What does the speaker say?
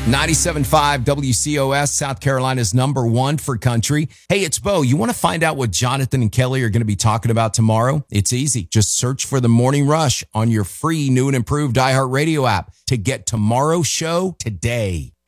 97.5 WCOS, South Carolina's #1 for country. Hey, it's Bo. You want to find out what Jonathan and Kelly are going to be talking about tomorrow? It's easy. Just search for The Morning Rush on your free new and improved iHeartRadio app to get tomorrow's show today.